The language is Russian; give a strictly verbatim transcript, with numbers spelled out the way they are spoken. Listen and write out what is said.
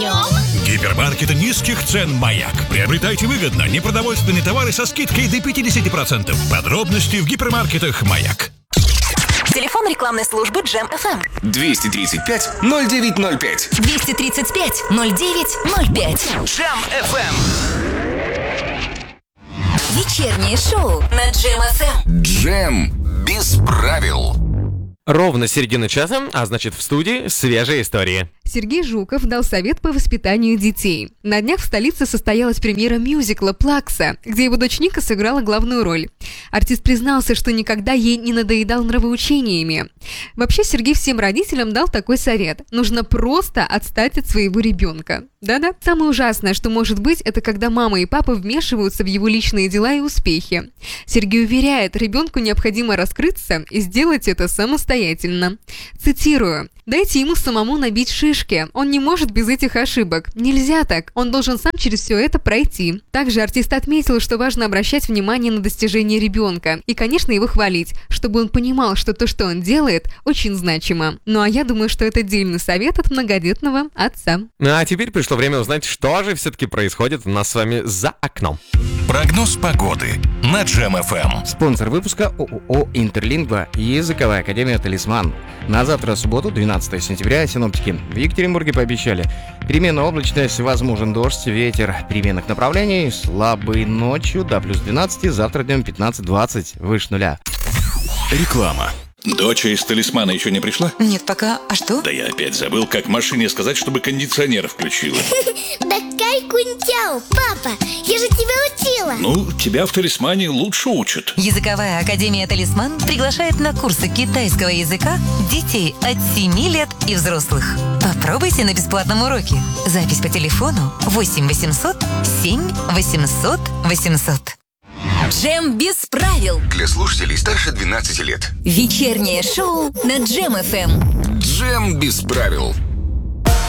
нем. Гипермаркет низких цен «Маяк». Приобретайте выгодно непродовольственные товары со скидкой до пятьдесят процентов. Подробности в гипермаркетах «Маяк». Телефон рекламной службы Джем эф эм. двести тридцать пять ноль девять ноль пять. двести тридцать пять ноль девять ноль пять. Джем эф эм. Вечернее шоу на Джем эф эм. Джем без правил. Ровно середина часа, а значит в студии свежие истории. Сергей Жуков дал совет по воспитанию детей. На днях в столице состоялась премьера мюзикла «Плакса», где его дочь Ника сыграла главную роль. Артист признался, что никогда ей не надоедал нравоучениями. Вообще, Сергей всем родителям дал такой совет. Нужно просто отстать от своего ребенка. Да-да. Самое ужасное, что может быть, это когда мама и папа вмешиваются в его личные дела и успехи. Сергей уверяет, ребенку необходимо раскрыться и сделать это самостоятельно. Цитирую. «Дайте ему самому набить шишки. Он не может без этих ошибок. Нельзя так. Он должен сам через все это пройти». Также артист отметил, что важно обращать внимание на достижения ребенка и, конечно, его хвалить, чтобы он понимал, что то, что он делает, очень значимо. Ну а я думаю, что это дельный совет от многодетного отца. А теперь пришло время узнать, что же все-таки происходит у нас с вами за окном. Прогноз погоды на Джем эф эм. Спонсор выпуска ООО «Интерлингва» и языковая академия «Талисман». На завтра, субботу, двенадцатое сентября, синоптики в Екатеринбурге пообещали переменная облачность, возможен дождь, ветер переменных направлений, слабый ночью до плюс двенадцать, завтра днем пятнадцать-двадцать, выше нуля. Реклама. Доча из «Талисмана» еще не пришла? Нет, пока. А что? Да я опять забыл, как машине сказать, чтобы кондиционер включила. Да кай кунтяу, папа, я же тебя учила. Ну, тебя в «Талисмане» лучше учат. Языковая академия «Талисман» приглашает на курсы китайского языка детей от семи лет и взрослых. Попробуйте на бесплатном уроке. Запись по телефону восемь восемьсот семь восемьсот восемьсот. Джем без правил. Для слушателей старше двенадцати лет. Вечернее шоу на Джем эф эм. Джем без правил.